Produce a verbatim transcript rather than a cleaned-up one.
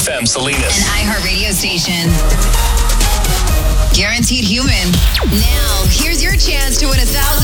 F M Salinas. An iHeart radio station. Guaranteed human. Now, here's your chance to win a thousand